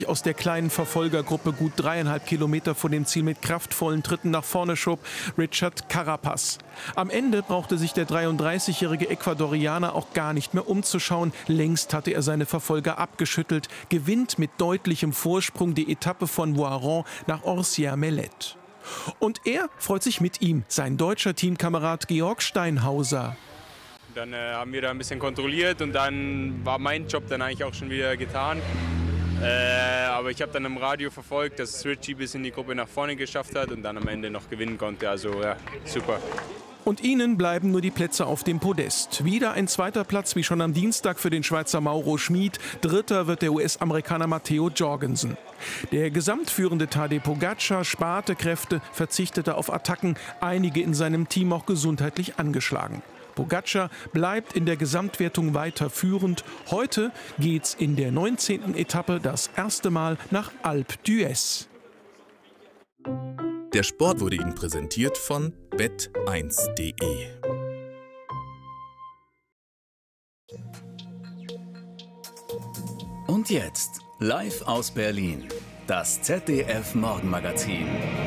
aus der kleinen Verfolgergruppe gut 3,5 Kilometer vor dem Ziel mit kraftvollen Tritten nach vorne schob Richard Carapaz. Am Ende brauchte sich der 33-jährige Ecuadorianer auch gar nicht mehr umzuschauen. Längst hatte er seine Verfolger abgeschüttelt, gewinnt mit deutlichem Vorsprung die Etappe von Voiron nach Orsières-Melette. Und er freut sich mit ihm, sein deutscher Teamkamerad Georg Steinhauser. Dann haben wir da ein bisschen kontrolliert und dann war mein Job dann eigentlich auch schon wieder getan. Aber ich habe dann im Radio verfolgt, dass Richie bis in die Gruppe nach vorne geschafft hat und dann am Ende noch gewinnen konnte. Also ja, super. Und ihnen bleiben nur die Plätze auf dem Podest. Wieder ein zweiter Platz wie schon am Dienstag für den Schweizer Mauro Schmid. Dritter wird der US-Amerikaner Matteo Jorgensen. Der gesamtführende Tadej Pogačar sparte Kräfte, verzichtete auf Attacken, einige in seinem Team auch gesundheitlich angeschlagen. Pogačar bleibt in der Gesamtwertung weiter führend. Heute geht's in der 19. Etappe das erste Mal nach Alpe d'Huez. Der Sport wurde Ihnen präsentiert von bet1.de. Und jetzt, live aus Berlin, das ZDF Morgenmagazin.